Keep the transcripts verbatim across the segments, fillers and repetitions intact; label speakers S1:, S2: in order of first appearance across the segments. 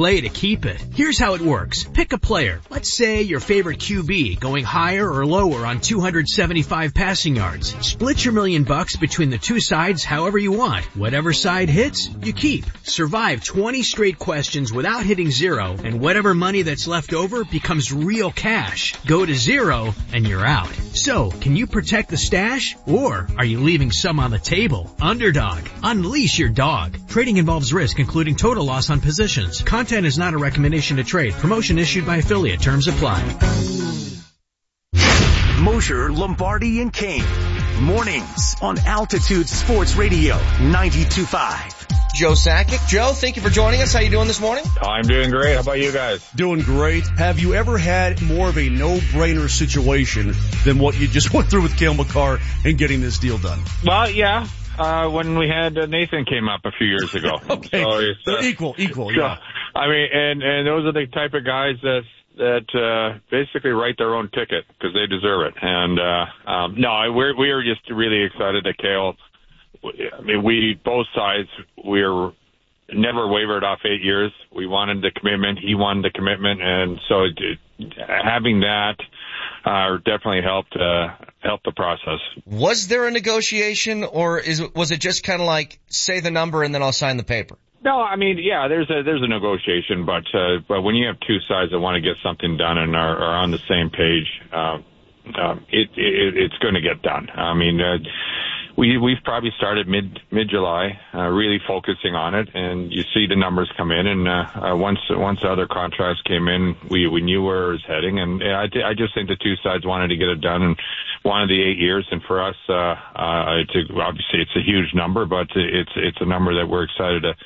S1: play to keep it. Here's how it works. Pick a player. Let's say your favorite Q B going higher or lower on two hundred seventy-five passing yards. Split your million bucks between the two sides however you want. Whatever side hits, you keep. Survive twenty straight questions without hitting zero, and whatever money that's left over becomes real cash. Go to zero, and you're out. So, can you protect the stash, or are you leaving some on the table? Underdog. Unleash your dog. Trading involves risk, including total loss on positions. Content is not a recommendation to trade. Promotion issued by affiliate. Terms apply.
S2: Mosher, Lombardi, and Kane. Mornings on Altitude Sports Radio ninety-two point five.
S3: Joe Sakic. Joe, thank you for joining us. How you doing this morning?
S4: I'm doing great. How about you guys?
S5: Doing great. Have you ever had more of a no-brainer situation than what you just went through with Cale Makar and getting this deal done?
S4: Well, yeah. Uh, when we had uh, Nathan came up a few years ago.
S5: Okay.
S4: So it's, uh,
S5: so equal, equal,
S4: so,
S5: yeah.
S4: I mean, and, and those are the type of guys that, that, uh, basically write their own ticket because they deserve it. And, uh, um, no, we're, we are just really excited that Cale, I mean, we, both sides, we're never wavered off eight years. We wanted the commitment. He wanted the commitment. And so it, having that, uh, definitely helped, uh, help the process.
S3: Was there a negotiation, or is was it just kind of like, say the number and then I'll sign the paper?
S4: No, I mean, yeah, there's a there's a negotiation, but uh, but when you have two sides that want to get something done and are, are on the same page, uh, uh, it, it it's going to get done. I mean, uh, we we've probably started mid mid July, uh, really focusing on it, and you see the numbers come in, and uh, uh, once once the other contracts came in, we we knew where it was heading, and I I just think the two sides wanted to get it done and wanted the eight years, and for us, uh, uh, it's a, obviously it's a huge number, but it's it's a number that we're excited to.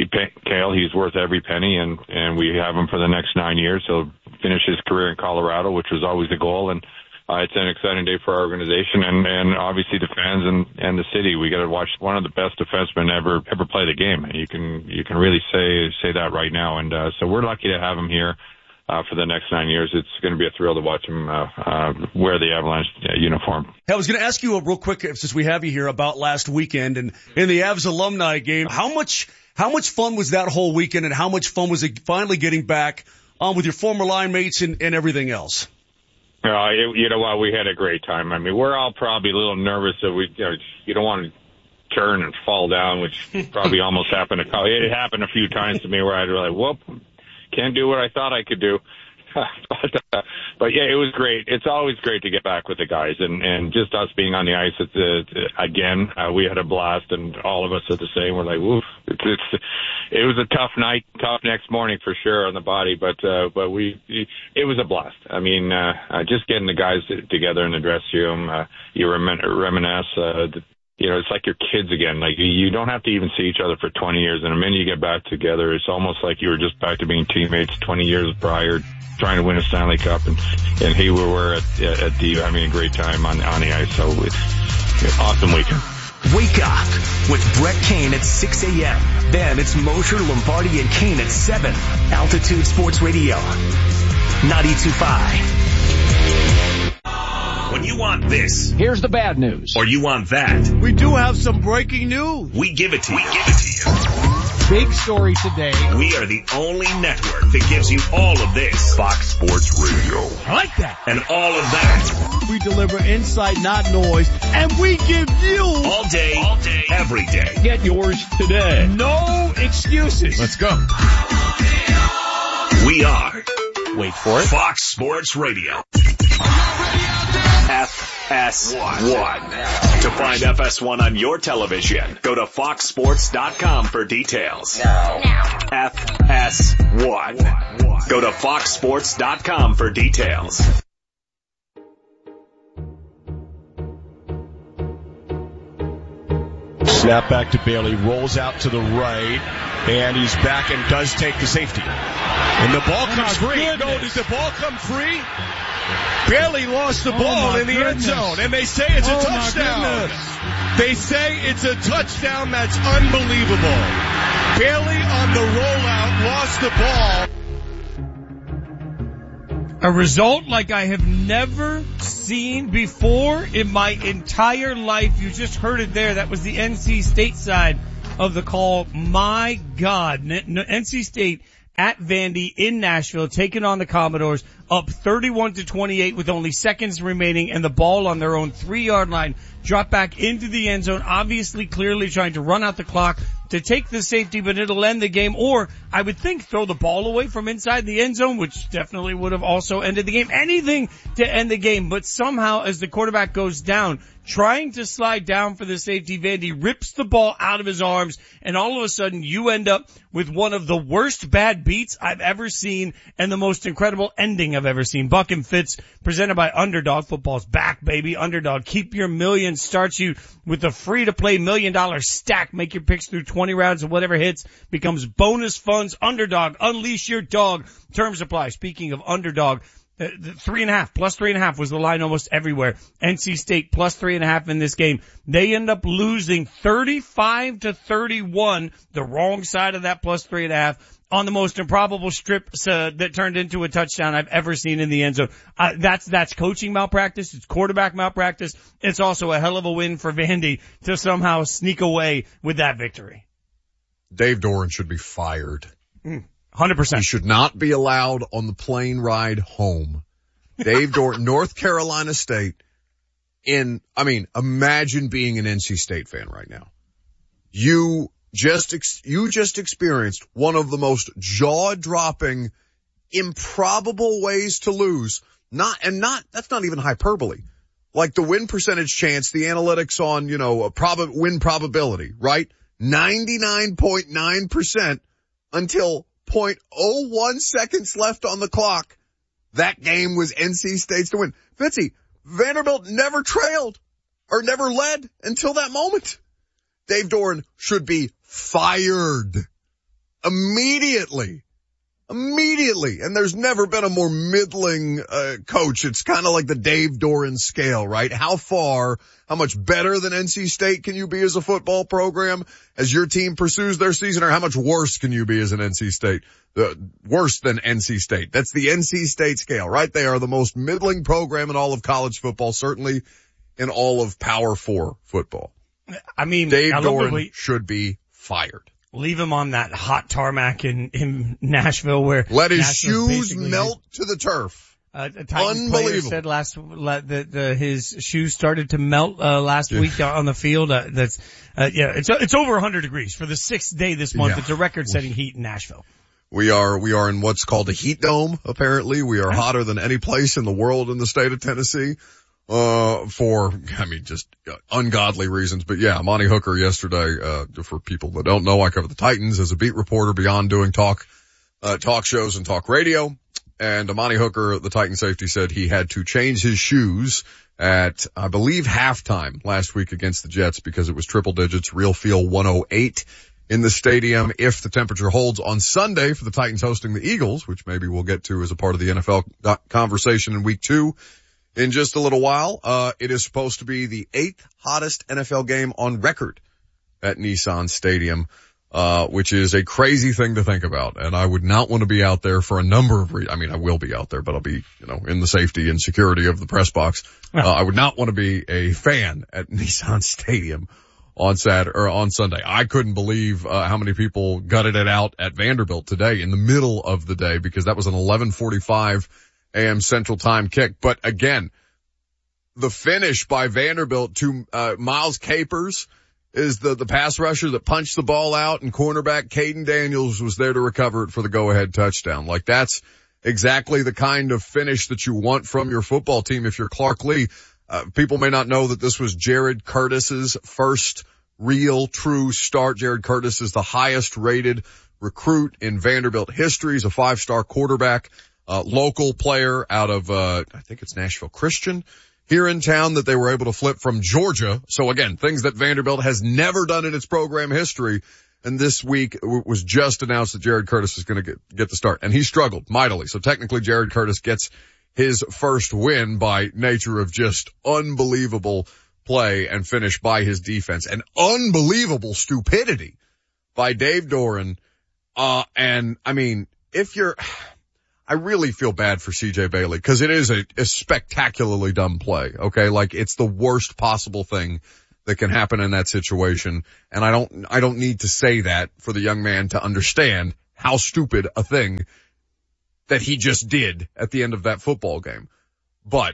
S4: Cale, he's worth every penny, and, and we have him for the next nine years. He'll finish his career in Colorado, which was always the goal, and uh, it's an exciting day for our organization and, and obviously the fans and, and the city. We got to watch one of the best defensemen ever ever play the game. You can you can really say say that right now, and uh, so we're lucky to have him here. Uh, for the next nine years, it's going to be a thrill to watch him uh, uh, wear the Avalanche uh, uniform.
S5: Hey, I was going to ask you a real quick, since we have you here, about last weekend and in the Avs alumni game. How much how much fun was that whole weekend, and how much fun was it finally getting back on with your former line mates and, and everything else?
S4: Uh, it, you know what? We had a great time. I mean, we're all probably a little nervous that we you know you don't want to turn and fall down, which probably almost happened. To, it happened a few times to me where I'd be like, whoop. Can't do what I thought I could do. but, uh, but yeah, it was great. It's always great to get back with the guys, and, and just us being on the ice at the, again, uh, we had a blast, and all of us are the same. We're like, woof. It's, it's, it was a tough night, tough next morning for sure on the body, but, uh, but we, it was a blast. I mean, uh, uh just getting the guys together in the dressing room, uh, you remin- reminisce, uh, the, You know, it's like your kids again. Like, you don't have to even see each other for twenty years. And the minute you get back together, it's almost like you were just back to being teammates twenty years prior, trying to win a Stanley Cup. And, and here we were at, at the, having a great time on, on the ice. So it's, it's an awesome weekend.
S2: Wake up with Brett Kane at six a.m. Then it's Mosher, Lombardi, and Kane at seven. Altitude Sports Radio, ninety-two point five. When you want this,
S6: here's the bad news.
S2: Or you want that,
S5: We do have some breaking news.
S2: we give it to you. We give it to you.
S6: Big story today.
S2: We are the only network that gives you all of this. Fox Sports Radio.
S5: I like that.
S2: And all of that.
S5: We deliver insight, not noise, and we give you
S2: All day, all day, every day.
S6: Get yours today.
S5: no excuses.
S6: Let's go.
S2: We are
S6: Wait for it.
S2: Fox Sports Radio. F S one. To find F S one on your television, go to fox sports dot com for details. Now. F S one. Go to fox sports dot com for details.
S7: Snap back to Bailey, rolls out to the right, and he's back and does take the safety. And the ball comes
S5: Oh,
S7: free.
S5: goodness.
S7: No, did the ball come free? Bailey lost the
S5: Oh,
S7: ball
S5: my
S7: in the end
S5: goodness.
S7: zone, and they say it's a
S5: Oh, my
S7: touchdown.
S5: goodness.
S7: They say it's a touchdown. That's unbelievable. Bailey on the rollout lost the ball.
S8: A result like I have never seen before in my entire life. You just heard it there. That was the N C State side of the call. My God. N C State at Vandy in Nashville, taking on the Commodores, up thirty-one to twenty-eight with only seconds remaining, and the ball on their own three-yard line dropped back into the end zone, obviously clearly trying to run out the clock to take the safety, but it'll end the game. Or, I would think, throw the ball away from inside the end zone, which definitely would have also ended the game. Anything to end the game, but somehow, as the quarterback goes down, trying to slide down for the safety, Vandy rips the ball out of his arms, and all of a sudden you end up with one of the worst bad beats I've ever seen and the most incredible ending I've ever seen. Buck and Fitz, presented by Underdog. Football's back, baby. Underdog. Keep your million. Starts you with a free-to-play million-dollar stack. Make your picks through twenty rounds, and whatever hits becomes bonus funds. Underdog. Unleash your dog. Terms apply. Speaking of Underdog, The, the three and a half, plus three and a half was the line almost everywhere. N C State plus three and a half in this game. They end up losing thirty-five to thirty-one, the wrong side of that plus three and a half, on the most improbable strip uh, that turned into a touchdown I've ever seen in the end zone. Uh, that's, that's coaching malpractice. It's quarterback malpractice. It's also a hell of a win for Vandy to somehow sneak away with that victory.
S9: Dave Doeren should be fired.
S8: Mm. one hundred percent.
S9: He should not be allowed on the plane ride home. Dave Doeren, North Carolina State, in, I mean, imagine being an N C State fan right now. You just, ex- you just experienced one of the most jaw-dropping, improbable ways to lose. Not, and not, that's not even hyperbole. Like the win percentage chance, the analytics on, you know, a prob- win probability, right? ninety-nine point nine percent until zero point zero one seconds left on the clock. That game was N C State's to win. Fitzy, Vanderbilt never trailed or never led until that moment. Dave Doeren should be fired immediately. Immediately. And there's never been a more middling uh, coach. It's kind of like the Dave Doeren scale, right? How far, how much better than N C State can you be as a football program as your team pursues their season, or how much worse can you be as an N C State? Uh, worse than N C State. That's the N C State scale, right? They are the most middling program in all of college football, certainly in all of Power Four football.
S8: I mean,
S9: Dave
S8: I
S9: Doeren should be fired.
S8: Leave him on that hot tarmac in, in Nashville where
S9: let his
S8: Nashville's
S9: shoes melt to the turf.
S8: Uh, a Titans player said last that uh, his shoes started to melt uh, last yeah. week on the field. Uh, that's uh, yeah, it's it's over one hundred degrees for the sixth day this month. Yeah. It's a record-setting heat in Nashville.
S9: We are we are in what's called a heat dome. Apparently, we are hotter than any place in the world in the state of Tennessee. Uh, for, I mean, just uh, ungodly reasons. But yeah, Monty Hooker yesterday, uh, for people that don't know, I cover the Titans as a beat reporter beyond doing talk, uh, talk shows and talk radio. And Monty Hooker, the Titan safety, said he had to change his shoes at, I believe, halftime last week against the Jets because it was triple digits, real feel one oh eight in the stadium. If the temperature holds on Sunday for the Titans hosting the Eagles, which maybe we'll get to as a part of the N F L conversation in week two, in just a little while, uh, it is supposed to be the eighth hottest N F L game on record at Nissan Stadium, uh, which is a crazy thing to think about. And I would not want to be out there for a number of reasons. I mean, I will be out there, but I'll be, you know, in the safety and security of the press box. Uh, I would not want to be a fan at Nissan Stadium on Saturday or on Sunday. I couldn't believe, uh, how many people gutted it out at Vanderbilt today in the middle of the day because that was an eleven forty-five A M Central Time kick. But again, the finish by Vanderbilt to uh, Miles Capers is the, the pass rusher that punched the ball out, and cornerback Caden Daniels was there to recover it for the go-ahead touchdown. Like, that's exactly the kind of finish that you want from your football team if you're Clark Lee. Uh, people may not know that this was Jared Curtis's first real, true start. Jared Curtis is the highest-rated recruit in Vanderbilt history. He's a five-star quarterback. Uh, local player out of, uh, I think it's Nashville Christian here in town that they were able to flip from Georgia. So again, things that Vanderbilt has never done in its program history. And this week it was just announced that Jared Curtis is going to get, get the start, and he struggled mightily. So technically Jared Curtis gets his first win by nature of just unbelievable play and finish by his defense, and unbelievable stupidity by Dave Doeren. Uh, and I mean, if you're, I really feel bad for C J Bailey because it is a, a spectacularly dumb play. Okay. Like, it's the worst possible thing that can happen in that situation. And I don't, I don't need to say that for the young man to understand, how stupid a thing that he just did at the end of that football game. But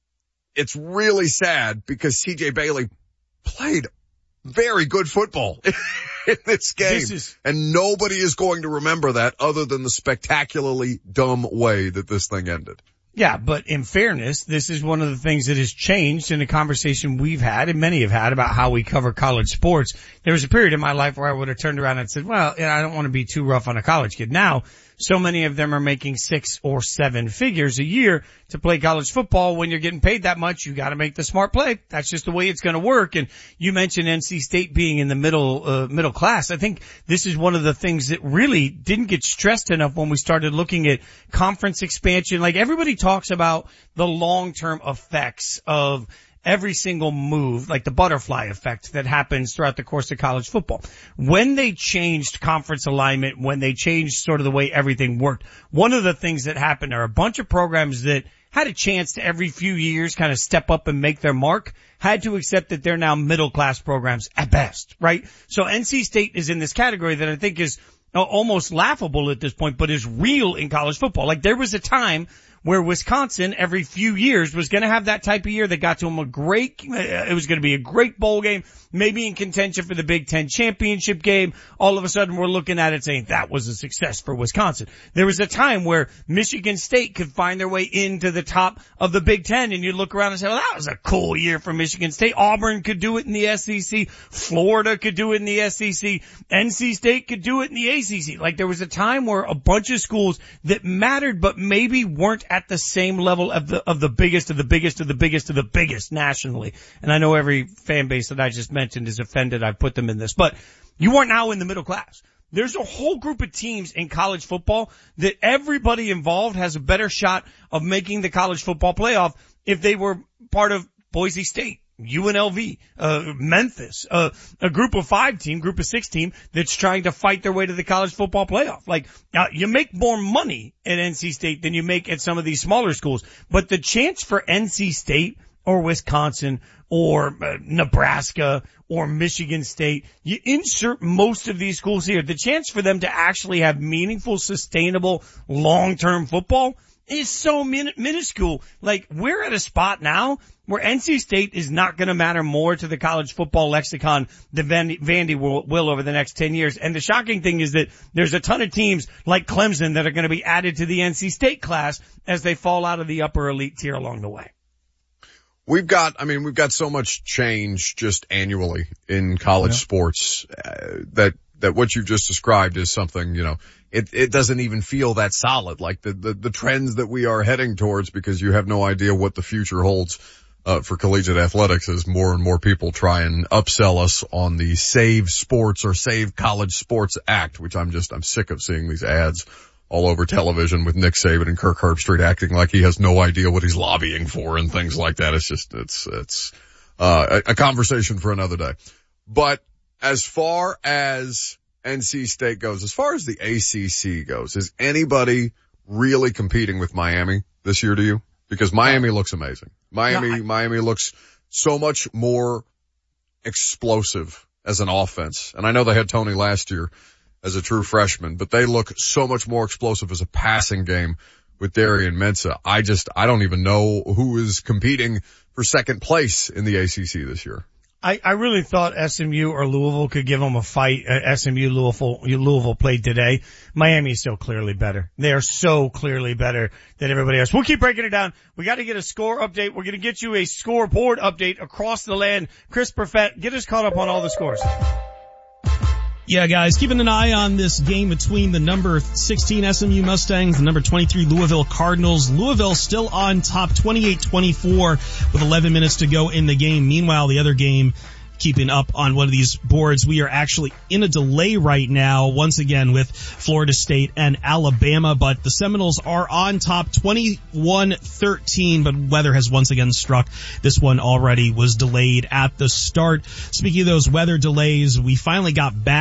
S9: it's really sad because C J Bailey played very good football in this game.
S8: This is-
S9: and nobody is going to remember that other than the spectacularly dumb way that this thing ended.
S8: Yeah, but in fairness, this is one of the things that has changed in the conversation we've had and many have had about how we cover college sports. There was a period in my life where I would have turned around and said, well, I don't want to be too rough on a college kid. Now, so many of them are making six or seven figures a year to play college football. When you're getting paid that much, you got to make the smart play. That's just the way it's going to work. And you mentioned N C State being in the middle, uh, middle class. I think this is one of the things that really didn't get stressed enough when we started looking at conference expansion. Like everybody talks about the long-term effects of every single move, like the butterfly effect that happens throughout the course of college football. When they changed conference alignment, when they changed sort of the way everything worked, one of the things that happened are a bunch of programs that had a chance to every few years kind of step up and make their mark, had to accept that they're now middle class programs at best, right? So N C State is in this category that I think is almost laughable at this point, but is real in college football. Like there was a time where Wisconsin every few years was going to have that type of year that got to them a great, it was going to be a great bowl game, maybe in contention for the Big Ten championship game. All of a sudden we're looking at it saying that was a success for Wisconsin. There was a time where Michigan State could find their way into the top of the Big Ten and you look around and say, well, that was a cool year for Michigan State. Auburn could do it in the S E C. Florida could do it in the S E C. N C State could do it in the A C C. Like there was a time where a bunch of schools that mattered but maybe weren't at the same level of the, of the biggest of the biggest of the biggest of the biggest nationally. And I know every fan base that I just mentioned is offended I've put them in this, but you are now in the middle class. There's a whole group of teams in college football that everybody involved has a better shot of making the college football playoff if they were part of Boise State, U N L V, uh, Memphis, uh, a group of five team, group of six team that's trying to fight their way to the college football playoff. Like, now you make more money at N C State than you make at some of these smaller schools, but the chance for N C State or Wisconsin or uh, Nebraska or Michigan State, you insert most of these schools here, the chance for them to actually have meaningful, sustainable, long-term football is so min- minuscule. Like, we're at a spot now where N C State is not going to matter more to the college football lexicon than Vandy, Vandy will, will over the next ten years. And the shocking thing is that there's a ton of teams like Clemson that are going to be added to the N C State class as they fall out of the upper elite tier along the way.
S9: We've got, I mean, we've got so much change just annually in college yeah. sports uh, that, that what you've just described is something, you know, it, it doesn't even feel that solid, like the, the, the trends that we are heading towards, because you have no idea what the future holds, uh, for collegiate athletics as more and more people try and upsell us on the Save Sports or Save College Sports Act, which I'm just, I'm sick of seeing these ads all over television with Nick Saban and Kirk Herbstreit acting like he has no idea what he's lobbying for and things like that. It's just, it's, it's, uh, a, a conversation for another day. But as far as N C State goes, as far as the A C C goes, is anybody really competing with Miami this year to you? Because Miami looks amazing. Miami, no, I, Miami looks so much more explosive as an offense. And I know they had Tony last year as a true freshman, but they look so much more explosive as a passing game with Darian Mensah. I just, I don't even know who is competing for second place in the A C C this year.
S8: I, I really thought S M U or Louisville could give them a fight. Uh, S M U, Louisville, Louisville played today. Miami is so clearly better. They are so clearly better than everybody else. We'll keep breaking it down. We got to get a score update. We're going to get you a scoreboard update across the land. Chris Perfett, get us caught up on all the scores.
S10: Yeah, guys, keeping an eye on this game between the number sixteen S M U Mustangs and the number twenty-three Louisville Cardinals. Louisville still on top, twenty-eight twenty-four with eleven minutes to go in the game. Meanwhile, the other game, keeping up on one of these boards, we are actually in a delay right now, once again with Florida State and Alabama, but the Seminoles are on top, twenty-one thirteen, but weather has once again struck. This one already was delayed at the start. Speaking of those weather delays, we finally got back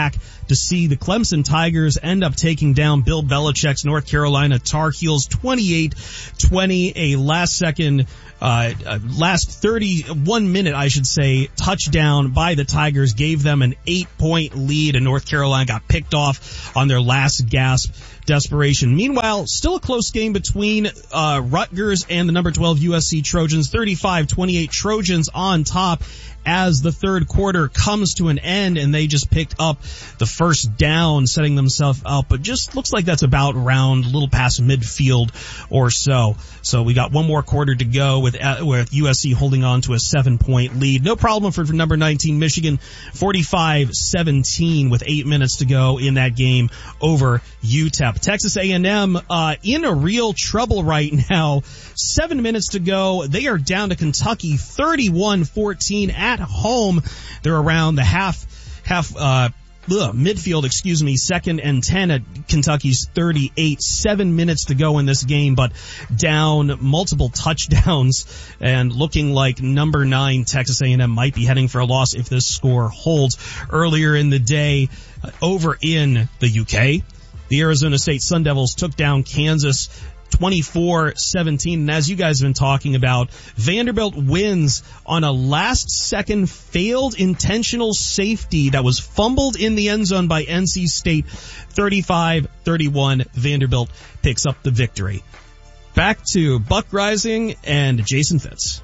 S10: to see the Clemson Tigers end up taking down Bill Belichick's North Carolina Tar Heels twenty-eight twenty, a last second Uh, uh, last thirty-one minute, I should say, touchdown by the Tigers gave them an eight point lead, and North Carolina got picked off on their last gasp desperation. Meanwhile, still a close game between uh Rutgers and the number twelve U S C Trojans. thirty-five twenty-eight Trojans on top as the third quarter comes to an end, and they just picked up the first down, setting themselves up. But just looks like that's about around a little past midfield or so. So we got one more quarter to go with uh, with U S C holding on to a seven point lead. No problem for, for number nineteen Michigan, forty-five seventeen with eight minutes to go in that game over U T E P. Texas A and M uh in a real trouble right now. Seven minutes to go. They are down to Kentucky thirty-one fourteen at home. They're around the half half uh Ugh, midfield, excuse me, second and ten at Kentucky's thirty-eight. Seven minutes to go in this game, but down multiple touchdowns and looking like number nine Texas A and M might be heading for a loss if this score holds. Earlier in the day, uh, over in the U K, the Arizona State Sun Devils took down Kansas twenty-four seventeen. And as you guys have been talking about, Vanderbilt wins on a last second failed intentional safety that was fumbled in the end zone by N C State. thirty-five thirty-one. Vanderbilt picks up the victory. Back to Buck Rising and Jason Fitz.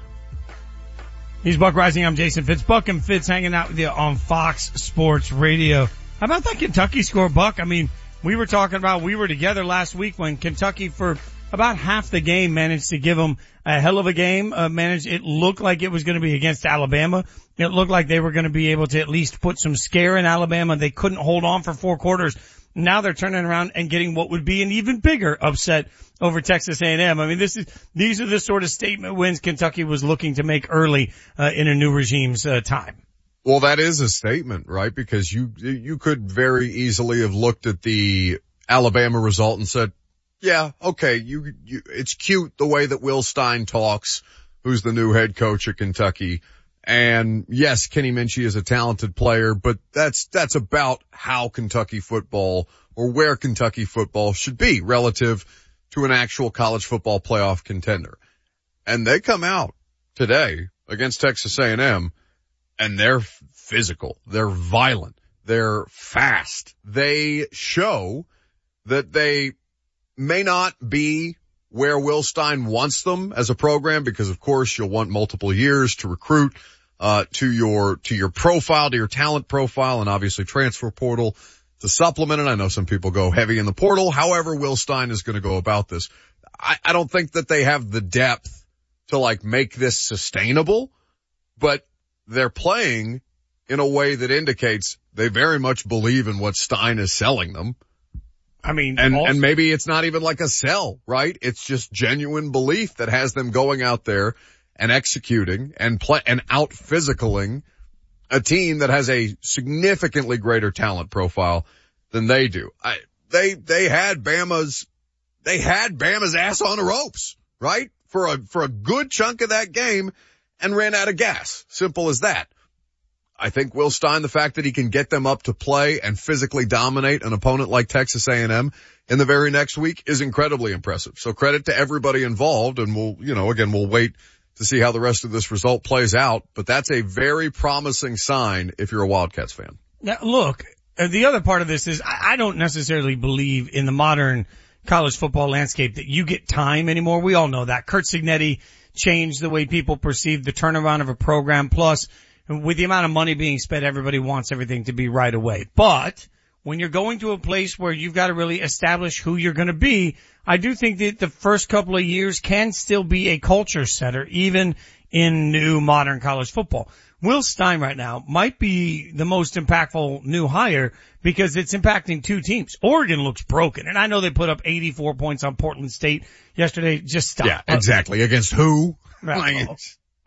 S8: He's Buck Rising. I'm Jason Fitz. Buck and Fitz hanging out with you on Fox Sports Radio. How about that Kentucky score, Buck? I mean, we were talking about, we were together last week when Kentucky for about half the game managed to give them a hell of a game. Uh, managed, it looked like it was going to be against Alabama. It looked like they were going to be able to at least put some scare in Alabama. They couldn't hold on for four quarters. Now they're turning around and getting what would be an even bigger upset over Texas A and M. I mean, this is, these are the sort of statement wins Kentucky was looking to make early, uh, in a new regime's, uh, time.
S9: Well, that is a statement, right? Because you, you could very easily have looked at the Alabama result and said, yeah, okay, you, you, it's cute the way that Will Stein talks, who's the new head coach at Kentucky. And yes, Kenny Minchie is a talented player, but that's, that's about how Kentucky football or where Kentucky football should be relative to an actual college football playoff contender. And they come out today against Texas A and M and they're physical. They're violent. They're fast. They show that they may not be where Will Stein wants them as a program, because of course you'll want multiple years to recruit, uh, to your, to your profile, to your talent profile, and obviously transfer portal to supplement it. I know some people go heavy in the portal. However, Will Stein is going to go about this. I, I don't think that they have the depth to like make this sustainable, but they're playing in a way that indicates they very much believe in what Stein is selling them.
S8: I mean,
S9: and,
S8: also,
S9: and maybe it's not even like a sell, right? It's just genuine belief that has them going out there and executing and play and out physicaling a team that has a significantly greater talent profile than they do. I, they, they had Bama's, they had Bama's ass on the ropes, right? For a, for a good chunk of that game and ran out of gas. Simple as that. I think Will Stein, the fact that he can get them up to play and physically dominate an opponent like Texas A and M in the very next week is incredibly impressive. So credit to everybody involved, and we'll, you know, again, we'll wait to see how the rest of this result plays out, but that's a very promising sign if you're a Wildcats fan.
S8: Now, look, the other part of this is I don't necessarily believe in the modern college football landscape that you get time anymore. We all know that. Curt Cignetti changed the way people perceive the turnaround of a program. Plus, with the amount of money being spent, everybody wants everything to be right away. But when you're going to a place where you've got to really establish who you're going to be, I do think that the first couple of years can still be a culture setter, even in new modern college football. Will Stein right now might be the most impactful new hire because it's impacting two teams. Oregon looks broken, and I know they put up eighty-four points on Portland State yesterday. Just stop.
S9: Yeah, exactly. Against who?
S8: Well,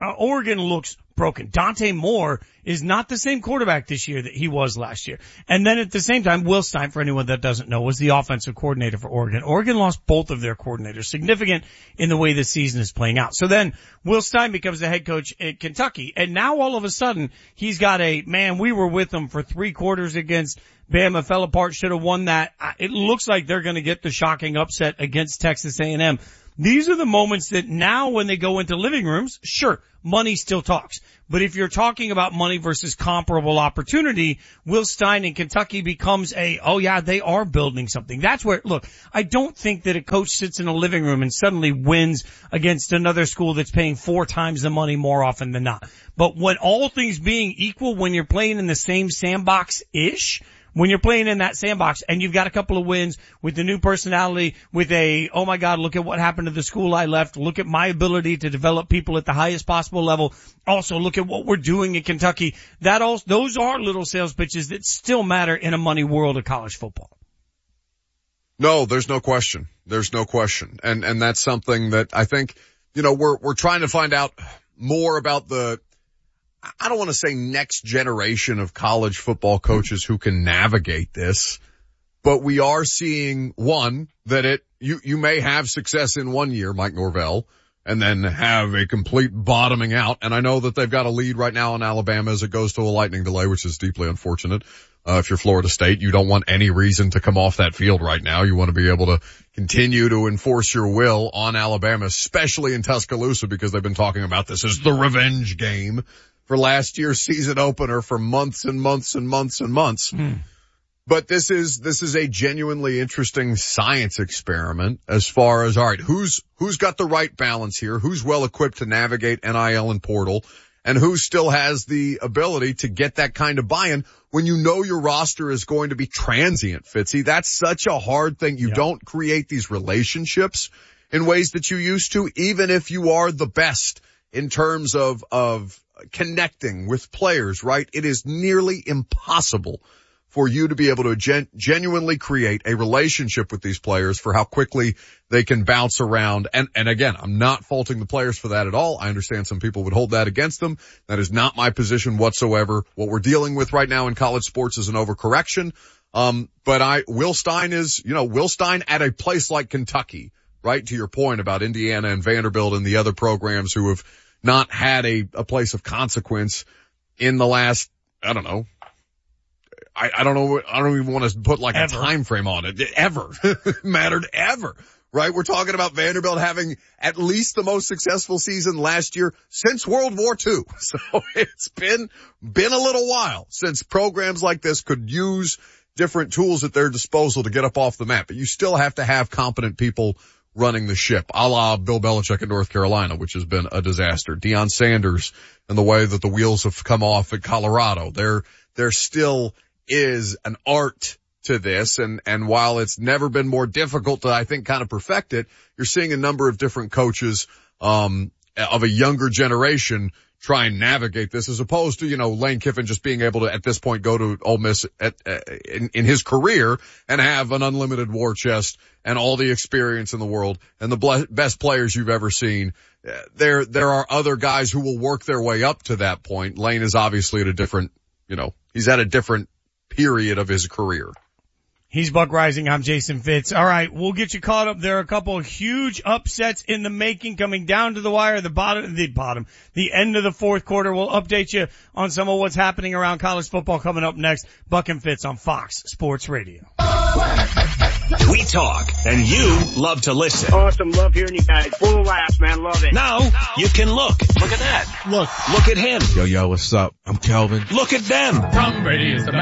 S8: Uh, Oregon looks broken. Dante Moore is not the same quarterback this year that he was last year. And then at the same time, Will Stein, for anyone that doesn't know, was the offensive coordinator for Oregon. Oregon lost both of their coordinators, significant in the way the season is playing out. So then Will Stein becomes the head coach at Kentucky. And now all of a sudden, he's got a, man, we were with them for three quarters against Bama, fell apart, should have won that. It looks like they're going to get the shocking upset against Texas A and M. These are the moments that now when they go into living rooms, sure, money still talks. But if you're talking about money versus comparable opportunity, Will Stein in Kentucky becomes a, oh yeah, they are building something. That's where, look, I don't think that a coach sits in a living room and suddenly wins against another school that's paying four times the money more often than not. But when all things being equal, when you're playing in the same sandbox-ish, when you're playing in that sandbox and you've got a couple of wins with the new personality, with a, oh my God, look at what happened to the school I left. Look at my ability to develop people at the highest possible level. Also, look at what we're doing in Kentucky. That also, those are little sales pitches that still matter in a money world of college football.
S9: No, there's no question. There's no question. And, and that's something that I think, you know, we're, we're trying to find out more about the, I don't want to say next generation of college football coaches who can navigate this, but we are seeing, one, that it, you, you may have success in one year, Mike Norvell, and then have a complete bottoming out. And I know that they've got a lead right now in Alabama as it goes to a lightning delay, which is deeply unfortunate. Uh, if you're Florida State, you don't want any reason to come off that field right now. You want to be able to continue to enforce your will on Alabama, especially in Tuscaloosa, because they've been talking about this as the revenge game for last year's season opener for months and months and months and months. Mm. But this is, this is a genuinely interesting science experiment as far as, all right, who's, who's got the right balance here? Who's well equipped to navigate N I L and portal, and who still has the ability to get that kind of buy-in when you know your roster is going to be transient, Fitzy? That's such a hard thing. You yeah. don't create these relationships in ways that you used to, even if you are the best in terms of, of, connecting with players, right? It is nearly impossible for you to be able to gen- genuinely create a relationship with these players for how quickly they can bounce around. And, and again, I'm not faulting the players for that at all. I understand some people would hold that against them. That is not my position whatsoever. What we're dealing with right now in college sports is an overcorrection. Um, but I, Will Stein is, you know, Will Stein at a place like Kentucky, right? To your point about Indiana and Vanderbilt and the other programs who have not had a, a place of consequence in the last, I don't know, I, I don't know, I don't even want to put like ever. a time frame on it. Ever. Mattered ever. Right? We're talking about Vanderbilt having at least the most successful season last year since World War Two. So it's been, been a little while since programs like this could use different tools at their disposal to get up off the map. But you still have to have competent people running the ship, a la Bill Belichick in North Carolina, which has been a disaster. Deion Sanders and the way that the wheels have come off at Colorado. There, there still is an art to this. And, and while it's never been more difficult to, I think, kind of perfect it, you're seeing a number of different coaches, um, of a younger generation try and navigate this, as opposed to, you know, Lane Kiffin just being able to, at this point, go to Ole Miss at, uh, in, in his career and have an unlimited war chest and all the experience in the world and the ble- best players you've ever seen. Uh, there, there are other guys who will work their way up to that point. Lane is obviously at a different, you know, he's at a different period of his career.
S8: He's Buck Rising. I'm Jason Fitz. All right, we'll get you caught up. There are a couple of huge upsets in the making coming down to the wire, the bottom, the bottom, the end of the fourth quarter. We'll update you on some of what's happening around college football coming up next. Buck and Fitz on Fox Sports Radio.
S2: We talk, and you love to listen.
S11: Awesome. Love hearing you guys. Full of laughs, man. Love it.
S2: Now, you can look. Look at that.
S6: Look.
S2: Look at him.
S12: Yo, yo, what's up? I'm Kelvin.
S2: Look at them.
S13: Tom Brady is the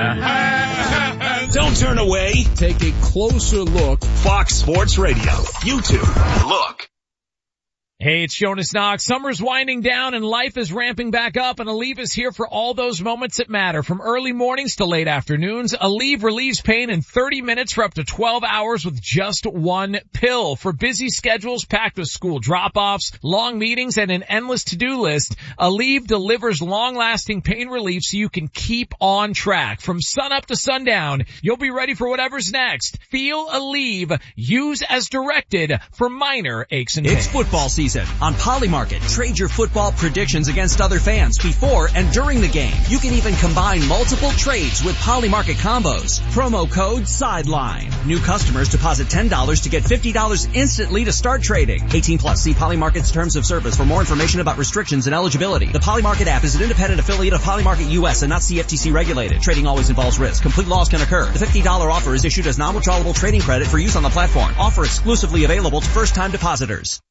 S13: man.
S2: Don't turn away.
S12: Take a closer look.
S2: Fox Sports Radio. YouTube. Look.
S14: Hey, it's Jonas Knox. Summer's winding down and life is ramping back up, and Aleve is here for all those moments that matter. From early mornings to late afternoons, Aleve relieves pain in thirty minutes for up to twelve hours with just one pill. For busy schedules packed with school drop-offs, long meetings, and an endless to-do list, Aleve delivers long-lasting pain relief so you can keep on track. From sunup to sundown, you'll be ready for whatever's next. Feel Aleve. Use as directed for minor aches and pains.
S15: It's football season season. On Polymarket, trade your football predictions against other fans before and during the game. You can even combine multiple trades with Polymarket combos. Promo code SIDELINE. New customers deposit ten dollars to get fifty dollars instantly to start trading. eighteen plus. See Polymarket's terms of service for more information about restrictions and eligibility. The Polymarket app is an independent affiliate of Polymarket U S and not C F T C regulated. Trading always involves risk. Complete loss can occur. The fifty dollars offer is issued as non-withdrawable trading credit for use on the platform. Offer exclusively available to first-time depositors.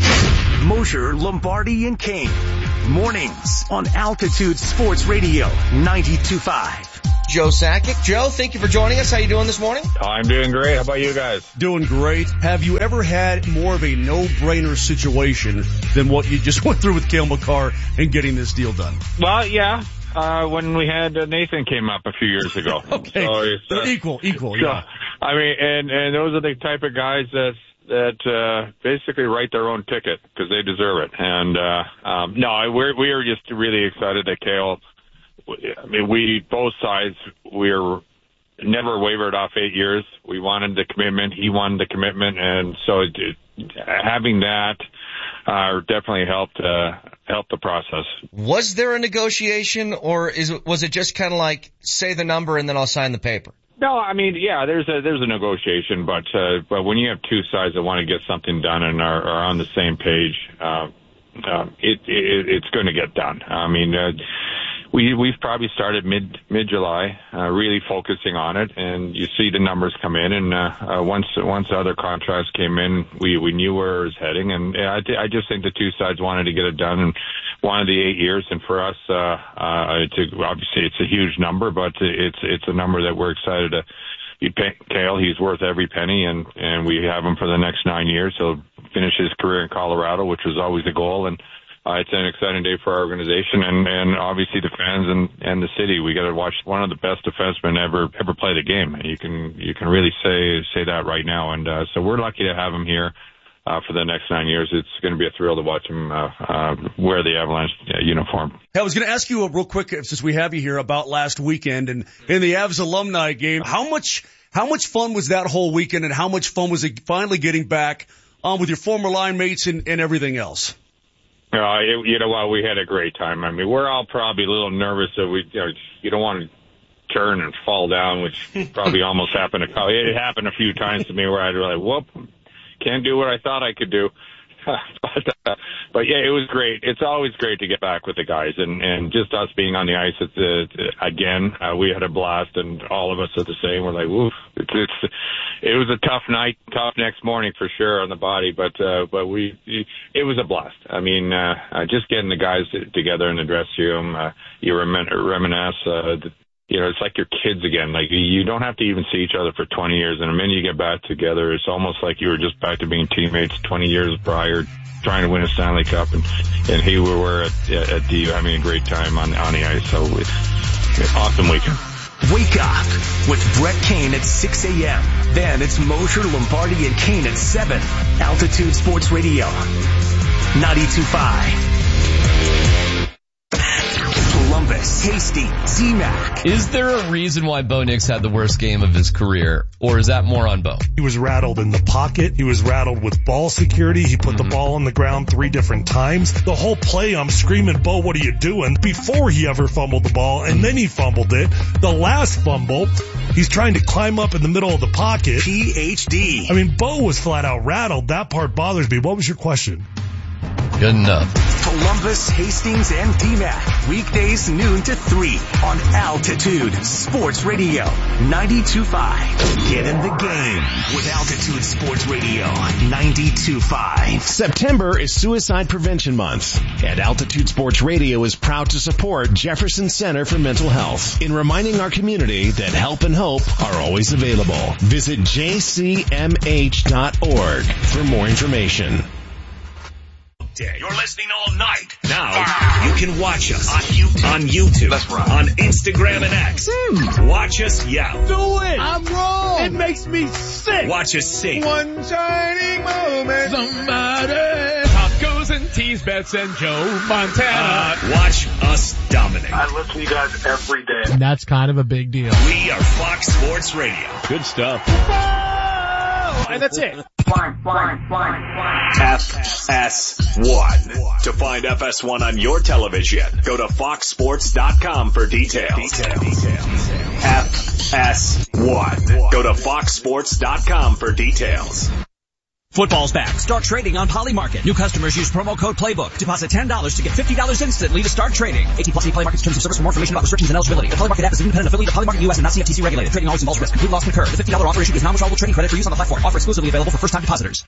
S16: Mosher, Lombardi, and Kane. Mornings on Altitude Sports Radio ninety-two point five.
S3: Joe Sakic. Joe, thank you for joining us. How you doing this morning?
S4: I'm doing great. How about you guys?
S5: Doing great. Have you ever had more of a no-brainer situation than what you just went through with Cale Makar and getting this deal done?
S4: Well, yeah. Uh, when we had uh, Nathan came up a few years ago.
S5: Okay.
S4: So it's, uh,
S5: equal, equal,
S4: so,
S5: yeah.
S4: I mean, and, and those are the type of guys that, that, uh, basically write their own ticket because they deserve it. And, uh, um, no, we're, we are just really excited that Cale, I mean, we, both sides, we're never wavered off eight years. We wanted the commitment. He wanted the commitment. And so it, it, having that, uh, definitely helped, uh, help the process.
S3: Was there a negotiation, or is it, was it just kind of like, say the number and then I'll sign the paper?
S4: No, I mean, yeah, there's a there's a negotiation, but uh, but when you have two sides that want to get something done and are, are on the same page, uh, uh, it, it it's going to get done. I mean, uh, we we've probably started mid mid July, uh, really focusing on it, and you see the numbers come in, and uh, uh, once once other contracts came in, we we knew where it was heading, and I I just think the two sides wanted to get it done and wanted the eight years, and for us, uh, uh, it's a, obviously it's a huge number, but it's it's a number that we're excited to. You pay Cale, he's worth every penny, and and we have him for the next nine years. He'll finish his career in Colorado, which was always a goal, and uh, it's an exciting day for our organization and and obviously the fans and and the city. We got to watch one of the best defensemen ever ever play the game. You can you can really say say that right now, and uh, so we're lucky to have him here. Uh, for the next nine years, it's going to be a thrill to watch him uh, uh, wear the Avalanche uh, uniform.
S5: Hey, I was going to ask you a real quick, since we have you here, about last weekend and in the Avs alumni game. How much how much fun was that whole weekend, and how much fun was it finally getting back um, with your former line mates and, and everything else?
S4: Uh, it, you know what? We had a great time. I mean, we're all probably a little nervous that we you know you don't want to turn and fall down, which probably almost happened. A, it happened a few times to me where I'd be like, whoop. Can't do what I thought I could do. but, uh, but yeah, it was great. It's always great to get back with the guys, and, and just us being on the ice it's, uh, again. Uh, we had a blast, and all of us are the same. We're like, woof. It's, it's, it was a tough night, tough next morning for sure on the body, but, uh, but we, it was a blast. I mean, uh, uh just getting the guys together in the dressing room, uh, you remin- reminisce, uh, the, You know, it's like your kids again. Like, you don't have to even see each other for twenty years. And the minute you get back together, it's almost like you were just back to being teammates twenty years prior, trying to win a Stanley Cup. And, and here we were at, at D U having a great time on, on the ice. So it's an awesome weekend.
S16: Wake up with Brett Kane at six a.m. Then it's Mosher, Lombardi, and Kane at seven. Altitude Sports Radio, ninety-two point five. Columbus, Hastings, Z-Mac.
S17: Is there a reason why Bo Nix had the worst game of his career, or is that more on Bo?
S18: He was rattled in the pocket. He was rattled with ball security. He put mm-hmm. the ball on the ground three different times. The whole play, I'm screaming, Bo, what are you doing? Before he ever fumbled the ball, and then he fumbled it. The last fumble, he's trying to climb up in the middle of the pocket.
S16: P H D.
S18: I mean, Bo was flat out rattled. That part bothers me. What was your question?
S17: Good enough.
S16: Columbus, Hastings, and D-Mac. Weekdays noon to three on Altitude Sports Radio ninety-two point five. Get in the game with Altitude Sports Radio ninety-two point five.
S19: September is Suicide Prevention Month, and Altitude Sports Radio is proud to support Jefferson Center for Mental Health in reminding our community that help and hope are always available. Visit j c m h dot org for more information.
S20: You're listening all night. Now, you can watch us on YouTube, on, YouTube, That's right. on Instagram and X. Mm. Watch us yell.
S8: Do it. I'm wrong. It makes me sick.
S20: Watch us sing.
S13: One shining moment. Somebody. Tacos and teas, bets and Joe Montana.
S20: Uh, watch us dominate.
S21: I listen to you guys every day.
S6: And that's kind of a big deal.
S20: We are Fox Sports Radio.
S17: Good stuff.
S6: Oh, and that's it.
S2: F S one. To find F S one on your television, go to fox sports dot com for details. F S one. Go to fox sports dot com for details.
S15: Football's back. Start trading on Polymarket. New customers use promo code PLAYBOOK. Deposit ten dollars to get fifty dollars instantly to start trading. eighteen plus Polymarket's terms of service. For more information about restrictions and eligibility. The Polymarket app is an independent affiliate of Polymarket U S and not C F T C regulated. Trading always involves risk. Complete loss can occur. The fifty dollars offer issued is non-withdrawable trading credit for use on the platform. Offer exclusively available for first-time depositors.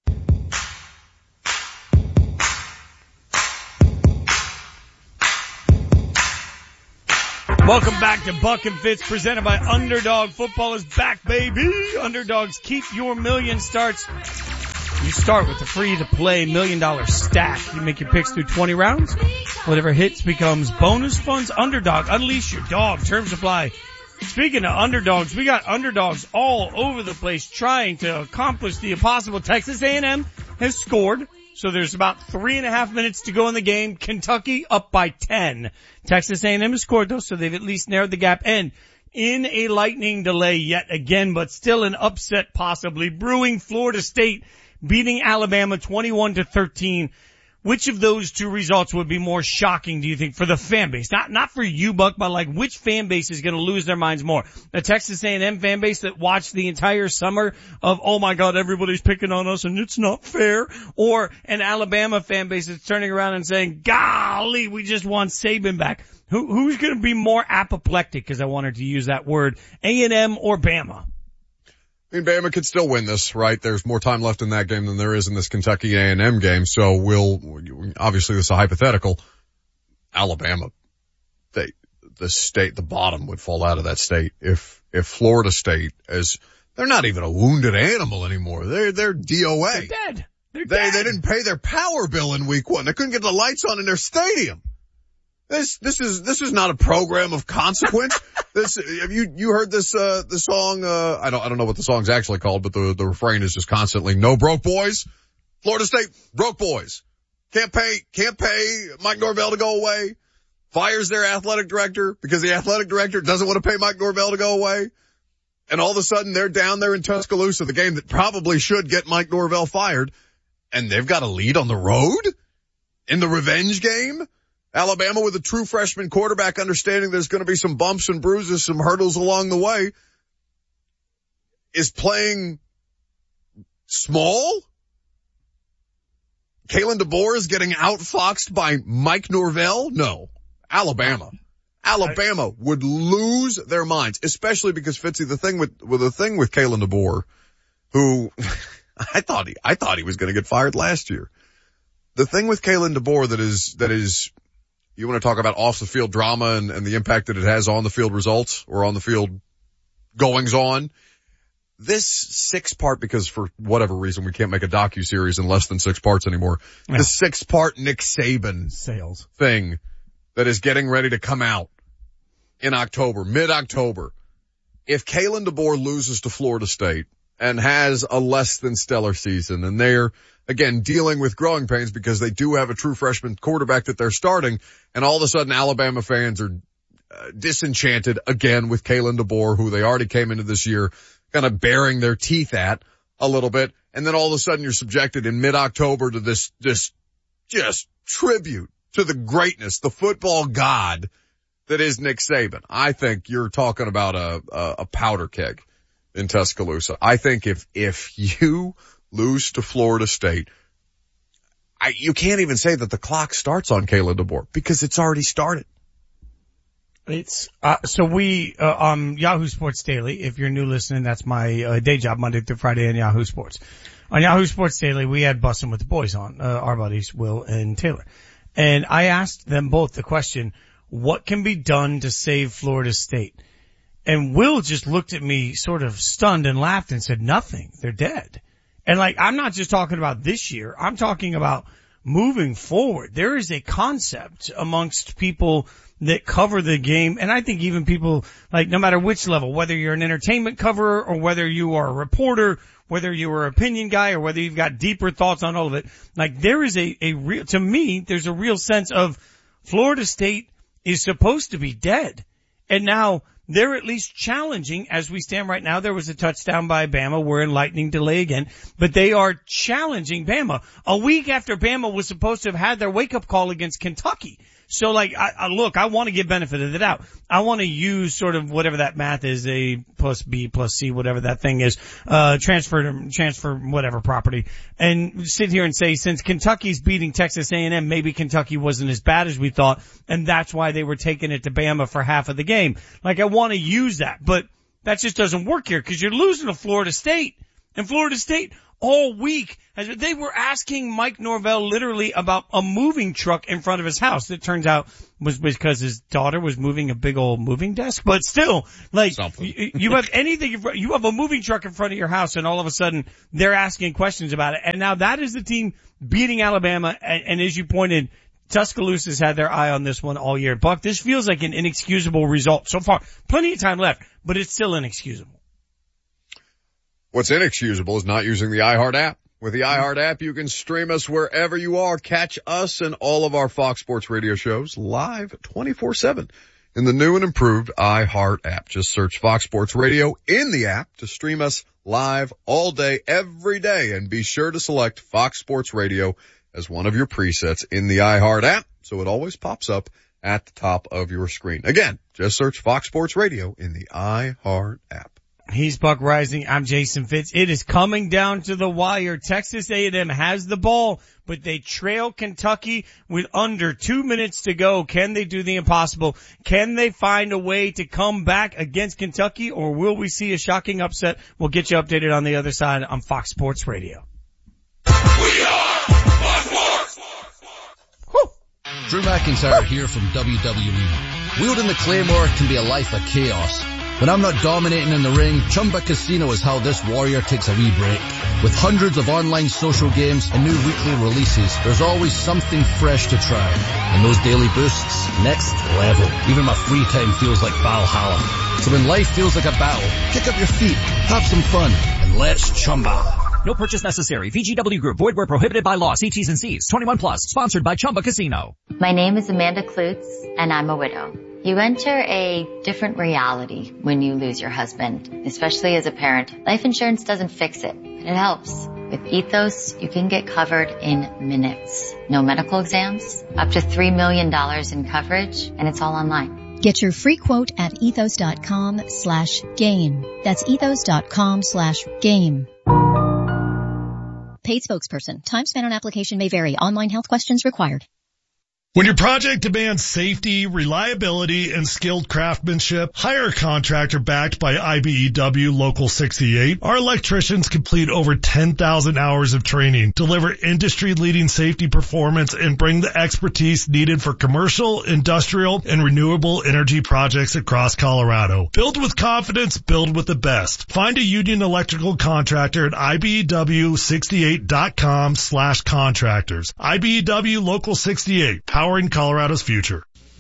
S8: Welcome back to Buck and Fitz, presented by Underdog. Football is back, baby. Underdogs, keep your million starts. You start with the free-to-play million-dollar stack. You make your picks through twenty rounds. Whatever hits becomes bonus funds. Underdog, unleash your dog. Terms apply. Speaking of underdogs, we got underdogs all over the place trying to accomplish the impossible. Texas A and M has scored. So there's about three and a half minutes to go in the game. Kentucky up by ten. Texas A and M has scored though, so they've at least narrowed the gap. And in a lightning delay yet again, but still an upset possibly brewing. Florida State beating Alabama twenty-one to thirteen. Which of those two results would be more shocking, do you think, for the fan base? Not, not for you, Buck, but like which fan base is going to lose their minds more? The Texas A and M fan base that watched the entire summer of, oh my God, everybody's picking on us and it's not fair? Or an Alabama fan base that's turning around and saying, golly, we just want Saban back. Who, who's going to be more apoplectic, because I wanted to use that word, A and M or Bama?
S9: I mean, Bama could still win this, right? There's more time left in that game than there is in this Kentucky A and M game. So we'll, obviously this is a hypothetical. Alabama, they, the state, the bottom would fall out of that state if, if Florida State is, they're not even a wounded animal anymore. They're, they're D O A.
S8: They're dead. They're
S9: they,
S8: dead.
S9: They didn't pay their power bill in week one. They couldn't get the lights on in their stadium. This, this is, this is not a program of consequence. This, have you, you heard this, uh, the song, uh, I don't, I don't know what the song's actually called, but the, the refrain is just constantly, no broke boys. Florida State, broke boys. Can't pay, can't pay Mike Norvell to go away. Fires their athletic director because the athletic director doesn't want to pay Mike Norvell to go away. And all of a sudden they're down there in Tuscaloosa, the game that probably should get Mike Norvell fired. And they've got a lead on the road in the revenge game. Alabama with a true freshman quarterback, understanding there's going to be some bumps and bruises, some hurdles along the way, is playing small. Kalen DeBoer is getting outfoxed by Mike Norvell? No. Alabama. Alabama would lose their minds, especially because, Fitzy, the thing with, with the thing with Kalen DeBoer, who I thought he, I thought he was going to get fired last year. The thing with Kalen DeBoer that is, that is, you want to talk about off the field drama and, and the impact that it has on the field results or on the field goings on. This six part, because for whatever reason we can't make a docu-series in less than six parts anymore. Yeah. The six part Nick Saban
S8: sales
S9: thing that is getting ready to come out in October, mid-October. If Kalen DeBoer loses to Florida State and has a less than stellar season, and they're, again, dealing with growing pains because they do have a true freshman quarterback that they're starting, and all of a sudden Alabama fans are uh, disenchanted again with Kalen DeBoer, who they already came into this year kind of baring their teeth at a little bit, and then all of a sudden you're subjected in mid-October to this, this just tribute to the greatness, the football god that is Nick Saban. I think you're talking about a, a, a powder keg in Tuscaloosa. I think if, if you lose to Florida State, I, you can't even say that the clock starts on Kalen DeBoer because it's already started.
S8: It's, uh, so we, uh, on Yahoo Sports Daily, if you're new listening, that's my, uh, day job Monday through Friday on Yahoo Sports. On Yahoo Sports Daily, we had Bussin' with the Boys on, uh, our buddies, Will and Taylor. And I asked them both the question, what can be done to save Florida State? And Will just looked at me sort of stunned and laughed and said, nothing. They're dead. And like, I'm not just talking about this year. I'm talking about moving forward. There is a concept amongst people that cover the game. And I think even people, like, no matter which level, whether you're an entertainment coverer or whether you are a reporter, whether you are an opinion guy or whether you've got deeper thoughts on all of it, like there is a, a real, to me, there's a real sense of Florida State is supposed to be dead. And now they're at least challenging as we stand right now. There was a touchdown by Bama. We're in lightning delay again, but they are challenging Bama a week after Bama was supposed to have had their wake up call against Kentucky. So like, I, I look, I want to give benefit of the doubt. I want to use sort of whatever that math is, A plus B plus C, whatever that thing is, uh, transfer, transfer, whatever property, and sit here and say, since Kentucky's beating Texas A and M, maybe Kentucky wasn't as bad as we thought, and that's why they were taking it to Bama for half of the game. Like, I want to use that, but that just doesn't work here, because you're losing to Florida State. And Florida State, all week, they were asking Mike Norvell literally about a moving truck in front of his house. It turns out was because his daughter was moving a big old moving desk. But still, like, you, you have anything, you have a moving truck in front of your house, and all of a sudden they're asking questions about it. And now that is the team beating Alabama. And, and as you pointed, Tuscaloosa's had their eye on this one all year. Buck, this feels like an inexcusable result so far. Plenty of time left, but it's still inexcusable.
S9: What's inexcusable is not using the iHeart app. With the iHeart app, you can stream us wherever you are. Catch us and all of our Fox Sports Radio shows live twenty-four seven in the new and improved iHeart app. Just search Fox Sports Radio in the app to stream us live all day, every day. And be sure to select Fox Sports Radio as one of your presets in the iHeart app, so it always pops up at the top of your screen. Again, just search Fox Sports Radio in the iHeart app.
S8: He's Buck Rising. I'm Jason Fitz. It is coming down to the wire. Texas A and M has the ball, but they trail Kentucky with under two minutes to go. Can they do the impossible? Can they find a way to come back against Kentucky, or will we see a shocking upset? We'll get you updated on the other side on Fox Sports Radio.
S1: We are Fox Sports.
S22: Whew. Drew McIntyre here from W W E. Wielding the Claymore can be a life of chaos. When I'm not dominating in the ring, Chumba Casino is how this warrior takes a wee break. With hundreds of online social games and new weekly releases, there's always something fresh to try. And those daily boosts, next level. Even my free time feels like Valhalla. So when life feels like a battle, kick up your feet, have some fun, and let's Chumba.
S15: No purchase necessary. V G W Group. Void where prohibited by law. See T's and C's. twenty-one plus. Sponsored by Chumba Casino.
S23: My name is Amanda Klutz, and I'm a widow. You enter a different reality when you lose your husband, especially as a parent. Life insurance doesn't fix it, but it helps. With Ethos, you can get covered in minutes. No medical exams, up to three million dollars in coverage, and it's all online.
S24: Get your free quote at ethos.com slash game. That's ethos.com slash game. Paid spokesperson. Time spent on application may vary. Online health questions required.
S18: When your project demands safety, reliability, and skilled craftsmanship, hire a contractor backed by I B E W Local sixty-eight. Our electricians complete over ten thousand hours of training, deliver industry-leading safety performance, and bring the expertise needed for commercial, industrial, and renewable energy projects across Colorado. Build with confidence, build with the best. Find a union electrical contractor at I B E W sixty-eight dot com slash contractors. I B E W Local sixty-eight. Powering Colorado's future.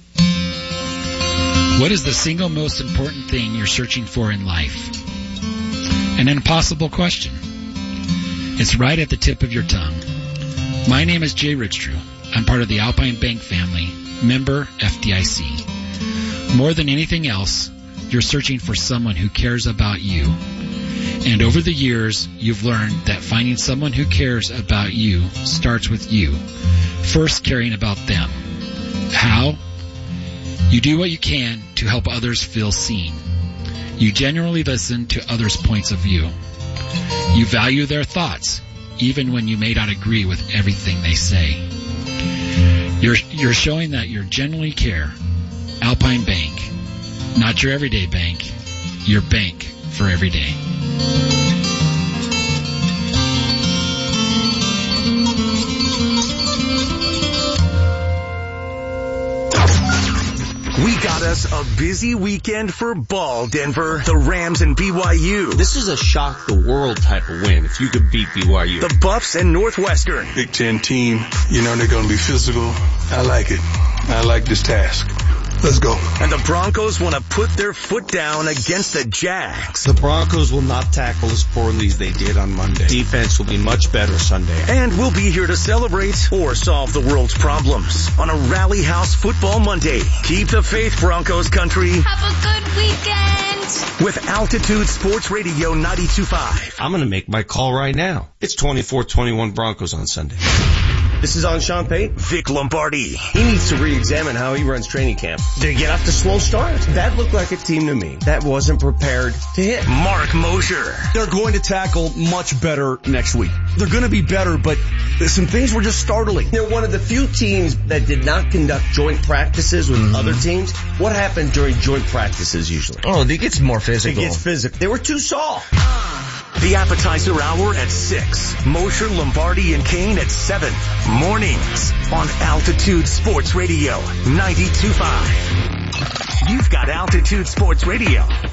S25: What is the single most important thing you're searching for in life? An impossible question. It's right at the tip of your tongue. My name is Jay Rickstrew. I'm part of the Alpine Bank family, member F D I C. More than anything else, you're searching for someone who cares about you. And over the years, you've learned that finding someone who cares about you starts with you. First, caring about them. How? You do what you can to help others feel seen. You genuinely listen to others' points of view. You value their thoughts, even when you may not agree with everything they say. You're, you're showing that you genuinely care. Alpine Bank. Not your everyday bank. Your bank for every day.
S16: We got us a busy weekend for ball, Denver. The Rams and B Y U.
S26: This is a shock the world type of win if you could beat B Y U.
S16: The Buffs and Northwestern.
S27: Big Ten team, you know they're going to be physical. I like it. I like this task.
S3: Let's go.
S16: And the Broncos want to put their foot down against the Jags.
S26: The Broncos will not tackle as poorly as they did on Monday. Defense will be much better Sunday.
S16: And we'll be here to celebrate or solve the world's problems on a Rally House Football Monday. Keep the faith, Broncos country.
S7: Have a good weekend.
S16: With Altitude Sports Radio ninety-two point five.
S26: I'm going to make my call right now. It's twenty-four twenty-one Broncos on Sunday.
S10: This is on Sean Payton.
S16: Vic Lombardi.
S10: He needs to re-examine how he runs training camp. Did he get off to slow start? That looked like a team to me that wasn't prepared to hit.
S16: Mark Mosher.
S5: They're going to tackle much better next week. They're going to be better, but some things were just startling.
S10: They're one of the few teams that did not conduct joint practices with mm-hmm. other teams. What happened during joint practices usually?
S11: Oh, it gets more physical.
S10: It gets physical. They were too soft.
S16: The appetizer hour at six. Mosher, Lombardi, and Kane at seven. Mornings on Altitude Sports Radio ninety-two point five. You've got Altitude Sports Radio.